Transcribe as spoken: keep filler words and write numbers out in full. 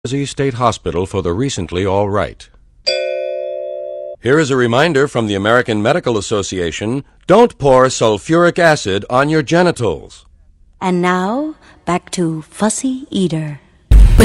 Jersey State Hospital for the recently all right. Here is a reminder from the American Medical Association: don't pour sulfuric acid on your genitals. And now, back to Fussy Eater.